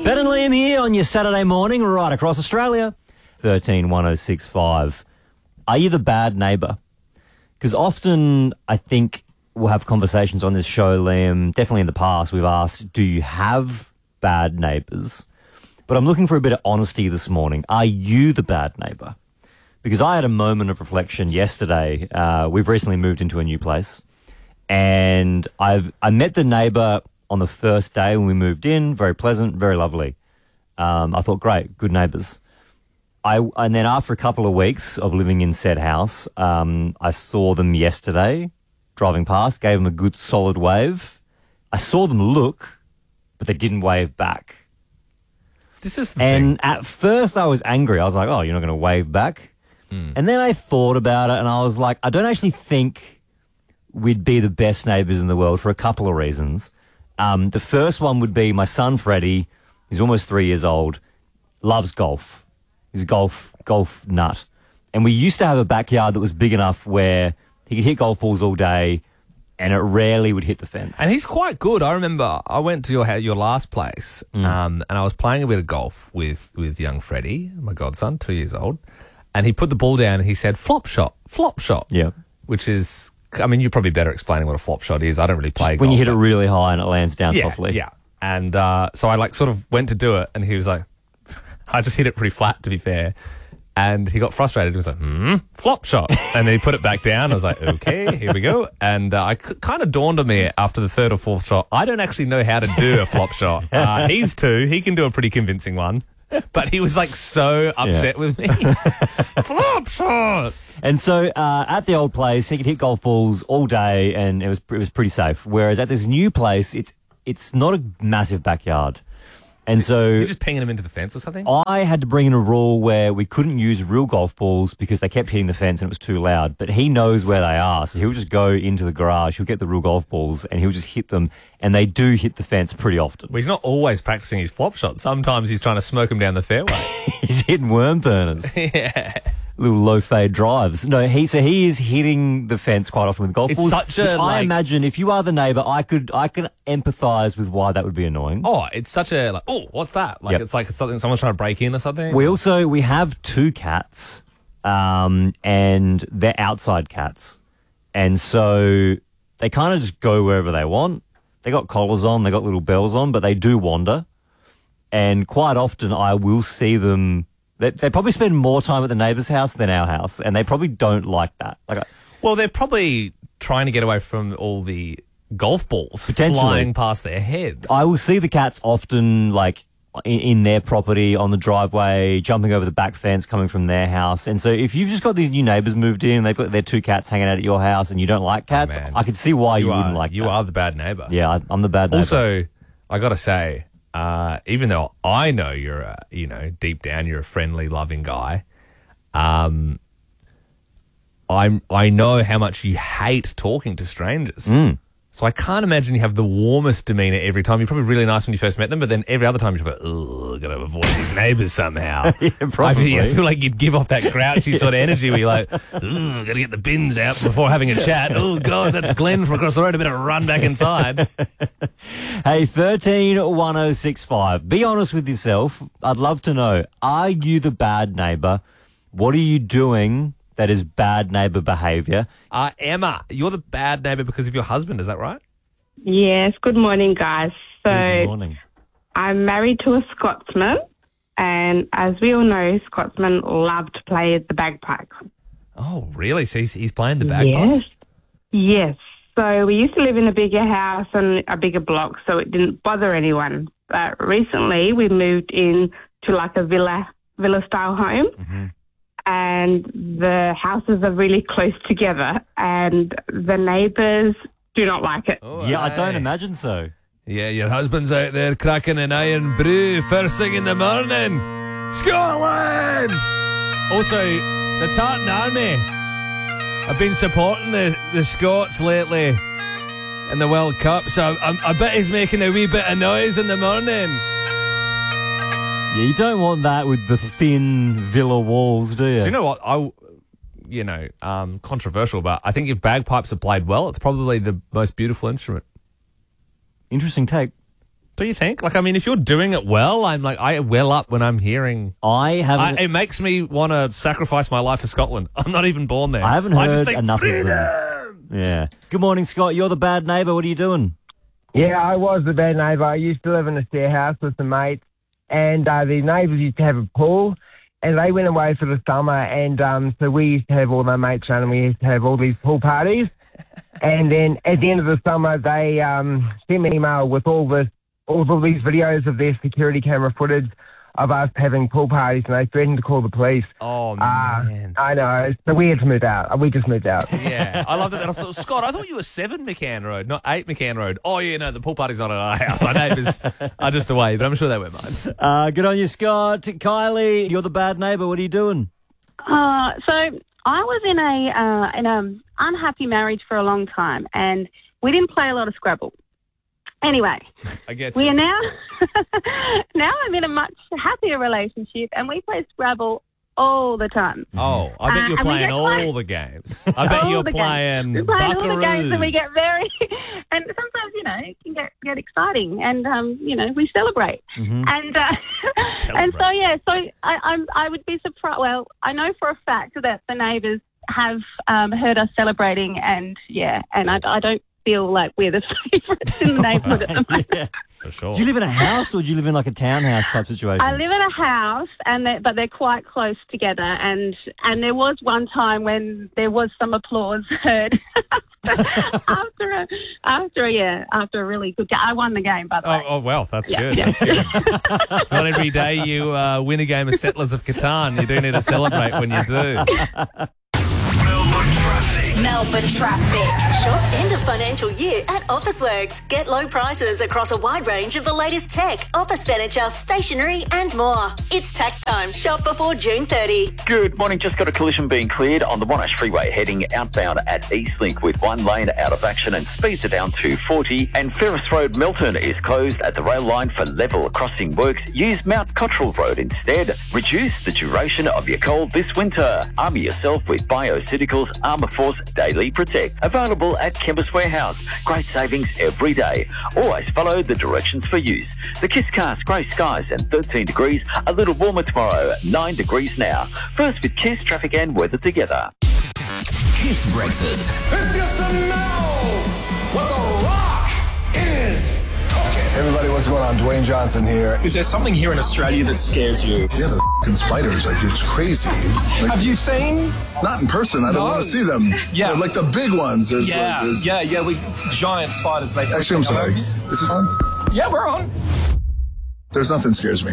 Ben and Liam here on your Saturday morning right across Australia. 131065. Are you the bad neighbour? Because often I think we'll have conversations on this show, Liam. Definitely in the past we've asked, do you have bad neighbours? But I'm looking for a bit of honesty this morning. Are you the bad neighbour? Because I had a moment of reflection yesterday. We've recently moved into a new place. And I met the neighbour on the first day when we moved in. Very pleasant, very lovely. I thought, great, good neighbours. And then after a couple of weeks of living in said house, I saw them yesterday driving past, gave them a good solid wave. I saw them look, but they didn't wave back. This is the thing. At first I was angry. I was like, oh, you're not going to wave back? And then I thought about it and I was like, I don't actually think we'd be the best neighbours in the world for a couple of reasons. The first one would be my son, Freddie. He's almost 3 years old, loves golf. He's a golf nut. And we used to have a backyard that was big enough where he could hit golf balls all day and it rarely would hit the fence. And he's quite good. I remember I went to your last place and I was playing a bit of golf with young Freddie, my godson, 2 years old, and he put the ball down and he said, flop shot. Yeah. Which is, I mean, you're probably better explaining what a flop shot is. I don't really play golf. When you hit it really high and it lands down softly. Yeah. And so I sort of went to do it and he was like, I just hit it pretty flat, to be fair. And he got frustrated. He was like, flop shot. And then he put it back down. I was like, okay, here we go. And kind of dawned on me after the third or fourth shot, I don't actually know how to do a flop shot. He's 2. He can do a pretty convincing one. But he was like so upset with me. Flop shot. And so at the old place, he could hit golf balls all day and it was pretty safe. Whereas at this new place, it's not a massive backyard. And so is he just pinging them into the fence or something? I had to bring in a rule where we couldn't use real golf balls because they kept hitting the fence and it was too loud. But he knows where they are, so he'll just go into the garage, he'll get the real golf balls and he'll just hit them, and they do hit the fence pretty often. Well, he's not always practicing his flop shot. Sometimes he's trying to smoke them down the fairway. He's hitting worm burners. Yeah. Little low fade drives. No, he is hitting the fence quite often with golf balls. Such a, which I imagine if you are the neighbour, I can empathise with why that would be annoying. Oh, it's such a what's that? It's like it's something someone's trying to break in or something. We have 2 cats, and they're outside cats, and so they kind of just go wherever they want. They got collars on, they got little bells on, but they do wander, and quite often I will see them. They probably spend more time at the neighbour's house than our house, and they probably don't like that. Well, they're probably trying to get away from all the golf balls flying past their heads. I will see the cats often, like, in their property, on the driveway, jumping over the back fence, coming from their house. And so if you've just got these new neighbours moved in, and they've got their 2 cats hanging out at your house, and you don't like cats, I can see why you wouldn't like that. You are the bad neighbour. Yeah, I'm the bad neighbour. Also, I got to say, even though I know you're deep down you're a friendly, loving guy, I know how much you hate talking to strangers. So I can't imagine you have the warmest demeanour every time. You're probably really nice when you first met them, but then every other time you're like, oh, got to avoid these neighbours somehow. Yeah, probably. I feel like you'd give off that grouchy sort of energy where you're like, oh, got to get the bins out before having a chat. Oh, God, that's Glenn from across the road. I better run back inside. Hey, 131065. Be honest with yourself. I'd love to know, are you the bad neighbour? What are you doing that is bad neighbour behaviour? Emma, you're the bad neighbour because of your husband, is that right? Yes, good morning, guys. So, Good morning. I'm married to a Scotsman, and as we all know, Scotsmen love to play the bagpipes. Oh, really? So he's playing the bagpipes? Yes. So we used to live in a bigger house and a bigger block, so it didn't bother anyone. But recently, we moved in to like a villa-style home. Mm-hmm. And the houses are really close together, and the neighbours do not like it. Oh, Yeah, I don't imagine so. Yeah, your husband's out there cracking an iron brew first thing in the morning. Scotland! Also, the Tartan Army have been supporting the Scots lately in the World Cup, so I bet he's making a wee bit of noise in the morning. Yeah, you don't want that with the thin villa walls, do you? Do you know what? Controversial, but I think if bagpipes are played well, it's probably the most beautiful instrument. Interesting take. do you think? Like, I mean, if you're doing it well, I well up when I'm hearing. It makes me want to sacrifice my life for Scotland. I'm not even born there. I haven't heard enough of them. Yeah. Good morning, Scott. You're the bad neighbour. What are you doing? Yeah, I was the bad neighbour. I used to live in a share house with some mates, and the neighbours used to have a pool, and they went away for the summer, and so we used to have all my mates around, and we used to have all these pool parties. And then at the end of the summer, they sent me an email with all these videos of their security camera footage of us having pool parties, and they threatened to call the police. Oh, man. I know. So we had to move out. We just moved out. Yeah. I love that. I thought, Scott, I thought you were 7 McCann Road, not 8 McCann Road. Oh, yeah, no, the pool party's not at our house. Our neighbours are just away, but I'm sure they weren't mine. Good on you, Scott. Kylie, you're the bad neighbour. What are you doing? So I was in a unhappy marriage for a long time, and we didn't play a lot of Scrabble. Anyway, I get we you. are now I'm in a much happier relationship, and we play Scrabble all the time. Oh, I bet you're playing all the games. I bet you're playing We're playing all the games, and Buckaroo. we get very, and sometimes it can get exciting, and we celebrate, Mm-hmm. and so I would be surprised. Well, I know for a fact that the neighbours have heard us celebrating, and I don't feel like we're the favourites in the neighbourhood at the moment. Yeah. For sure. Do you live in a house or do you live in like a townhouse type situation? I live in a house, but they're quite close together. And there was one time when there was some applause heard after a really good game. I won the game, by the way. Oh, well, that's good. Yeah. That's good. It's not every day you win a game of Settlers of Catan. You do need to celebrate when you do. Melbourne traffic. Shop end of financial year at Officeworks. Get low prices across a wide range of the latest tech, office furniture, stationery and more. It's tax time. Shop before June 30. Good morning. Just got a collision being cleared on the Monash Freeway heading outbound at Eastlink with one lane out of action and speeds are down to 40. And Ferris Road Milton is closed at the rail line for level crossing works. Use Mount Cottrell Road instead. Reduce the duration of your cold this winter. Arm yourself with Bioceuticals Armour Force Daily Protect. Available at Chemist Warehouse. Great savings every day. Always follow the directions for use. The Kiss Cast, grey skies and 13 degrees. A little warmer tomorrow, 9 degrees now. First with Kiss, traffic and weather together. Kiss Breakfast. If you should know what The Rock is cooking. Everybody, what's going on? Dwayne Johnson here. Is there something here in Australia that scares you? Yeah, the f***ing spiders. Like, it's crazy. Like, have you seen? Not in person. I don't want to see them. Yeah. They're like the big ones. There's We giant spiders. Actually, I'm sorry. This is on? Yeah, we're on. There's nothing scares me.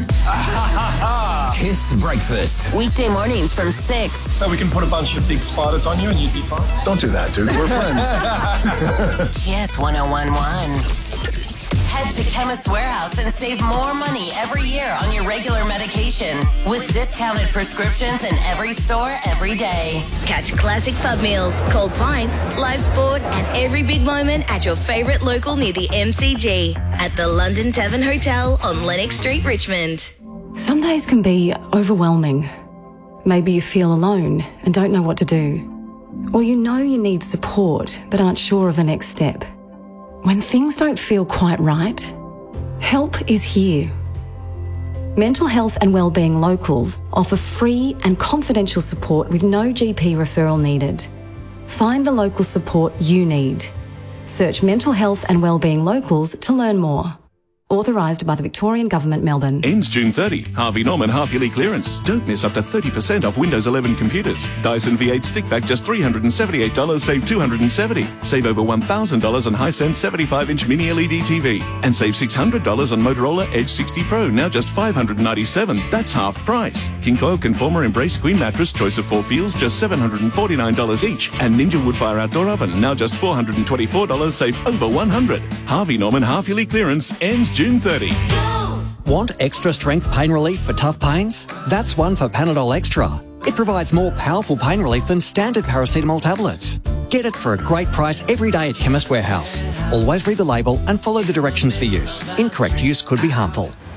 Kiss Breakfast. Weekday mornings from 6. So we can put a bunch of big spiders on you and you'd be fine. Don't do that, dude. We're friends. Kiss 1011. Head to Chemist Warehouse and save more money every year on your regular medication with discounted prescriptions in every store every day. Catch classic pub meals, cold pints, live sport, and every big moment at your favourite local near the MCG at the London Tavern Hotel on Lennox Street, Richmond. Some days can be overwhelming. Maybe you feel alone and don't know what to do. Or you know you need support but aren't sure of the next step. When things don't feel quite right, help is here. Mental Health and Wellbeing Locals offer free and confidential support with no GP referral needed. Find the local support you need. Search Mental Health and Wellbeing Locals to learn more. Authorised by the Victorian Government, Melbourne. Ends June 30. Harvey Norman half-yearly clearance. Don't miss up to 30% off Windows 11 computers. Dyson V8 stick vac just $378, save $270. Save over $1,000 on Hisense 75-inch mini LED TV. And save $600 on Motorola Edge 60 Pro, now just $597. That's half price. King Coil Conformer Embrace Queen Mattress, choice of 4 feels, just $749 each. And Ninja Woodfire Outdoor Oven, now just $424, save over $100. Harvey Norman half-yearly clearance ends June 30. Want extra strength pain relief for tough pains? That's one for Panadol Extra. It provides more powerful pain relief than standard paracetamol tablets. Get it for a great price every day at Chemist Warehouse. Always read the label and follow the directions for use. Incorrect use could be harmful.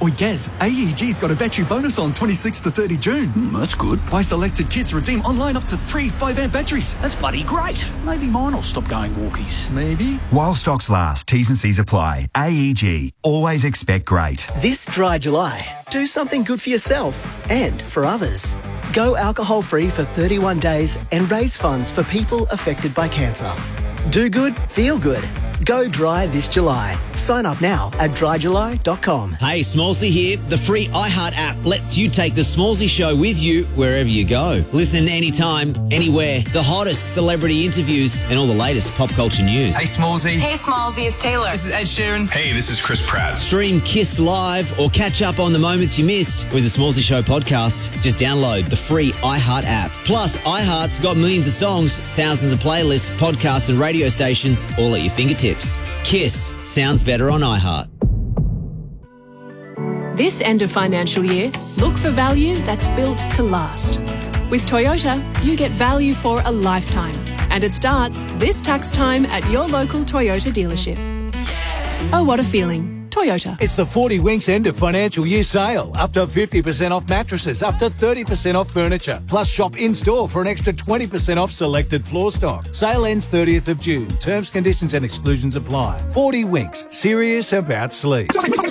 Oi, Gaz, AEG's got a battery bonus on 26 to 30 June. That's good. Buy selected kits, redeem online up to 3 5-amp batteries. That's bloody great. Maybe mine will stop going walkies. Maybe. While stocks last, T's and C's apply. AEG. Always expect great. This dry July, do something good for yourself and for others. Go alcohol-free for 31 days and raise funds for people affected by cancer. Do good, feel good. Go dry this July. Sign up now at dryjuly.com. Hey, Smallsy here. The free iHeart app lets you take the Smallsy show with you wherever you go. Listen anytime, anywhere. The hottest celebrity interviews and all the latest pop culture news. Hey, Smallsy. Hey, Smallsy, it's Taylor. This is Ed Sheeran. Hey, this is Chris Pratt. Stream Kiss Live or catch up on the moments you missed with the Smallsy Show podcast. Just download the free iHeart app. Plus, iHeart's got millions of songs, thousands of playlists, podcasts and radio stations all at your fingertips. Kiss sounds better on iHeart. This end of financial year, look for value that's built to last. With Toyota, you get value for a lifetime. And it starts this tax time at your local Toyota dealership. Oh, what a feeling. Toyota. It's the 40 Winks end of financial year sale. Up to 50% off mattresses, up to 30% off furniture. Plus shop in-store for an extra 20% off selected floor stock. Sale ends 30th of June. Terms, conditions and exclusions apply. 40 Winks. Serious about sleep.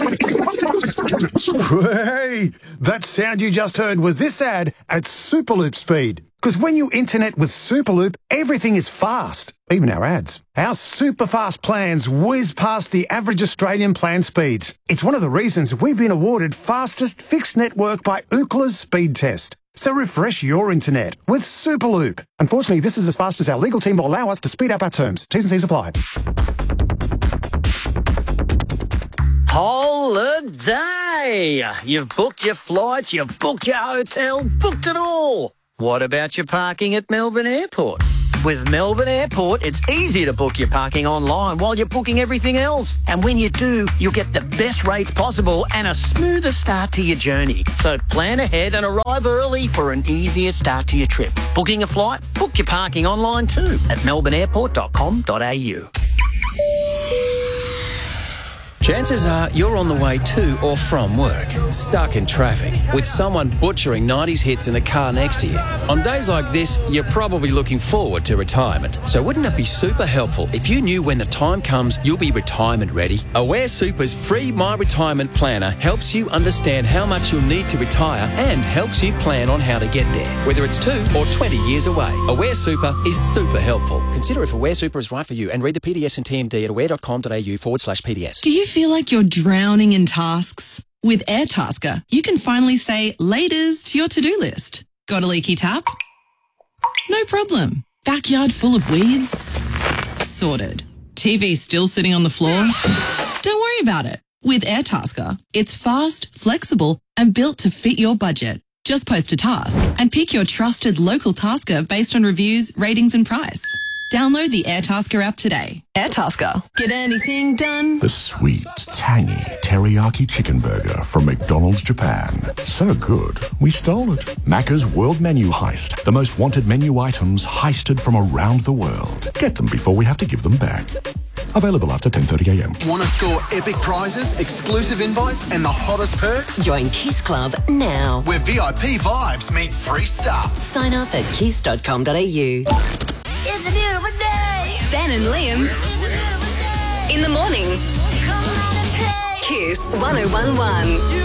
Hey, that sound you just heard was this ad at Superloop speed. Because when you internet with Superloop, everything is fast, even our ads. Our super fast plans whiz past the average Australian plan speeds. It's one of the reasons we've been awarded fastest fixed network by Ookla's speed test. So refresh your internet with Superloop. Unfortunately, this is as fast as our legal team will allow us to speed up our terms. T's and C's apply. Holiday! You've booked your flights, you've booked your hotel, booked it all. What about your parking at Melbourne Airport? With Melbourne Airport, it's easy to book your parking online while you're booking everything else. And when you do, you'll get the best rates possible and a smoother start to your journey. So plan ahead and arrive early for an easier start to your trip. Booking a flight? Book your parking online too at melbourneairport.com.au. Chances are you're on the way to or from work, stuck in traffic, with someone butchering 90s hits in the car next to you. On days like this, you're probably looking forward to retirement. So wouldn't it be super helpful if you knew when the time comes you'll be retirement ready? Aware Super's free My Retirement Planner helps you understand how much you'll need to retire and helps you plan on how to get there, whether it's 2 or 20 years away. Aware Super is super helpful. Consider if Aware Super is right for you and read the PDS and TMD at aware.com.au/PDS. Do you feel like you're drowning in tasks? With Airtasker, you can finally say laters to your to-do list. Got a leaky tap? No problem. Backyard full of weeds? Sorted. TV still sitting on the floor? Don't worry about it. With Airtasker, it's fast, flexible, and built to fit your budget. Just post a task and pick your trusted local tasker based on reviews, ratings, and price. Download the Airtasker app today. Airtasker. Get anything done? The sweet, tangy teriyaki chicken burger from McDonald's Japan. So good, we stole it. Macca's World Menu Heist. The most wanted menu items heisted from around the world. Get them before we have to give them back. Available after 10:30 a.m. Want to score epic prizes, exclusive invites, and the hottest perks? Join Kiss Club now. Where VIP vibes meet free stuff. Sign up at kiss.com.au. It's a beautiful day. Ben and Liam. In the morning. Kiss 1011.